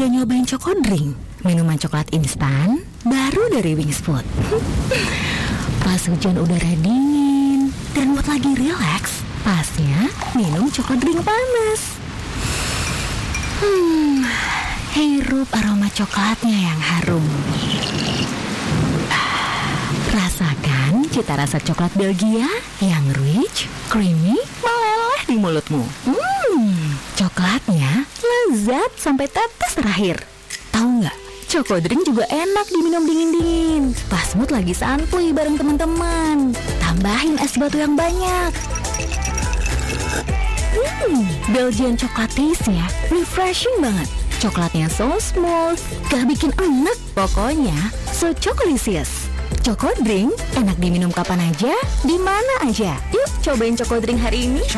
Udah nyobain Choco Drink? Minuman coklat instan baru dari Wings Food. Pas hujan udara dingin dan buat lagi relax, pasnya minum Choco Drink panas. Hirup aroma coklatnya yang harum. Rasakan cita rasa coklat Belgia yang rich, creamy, meleleh di mulutmu. Coklatnya lezat sampai tetes terakhir. Tahu nggak? Choco Drink juga enak diminum dingin-dingin. Pas mood lagi santuy bareng teman-teman. Tambahin es batu yang banyak. Belgian coklat taste-nya refreshing banget. Coklatnya so smooth, gak bikin enak. Pokoknya so chocolicious. Choco Drink enak diminum kapan aja, di mana aja. Yuk cobain Choco Drink hari ini.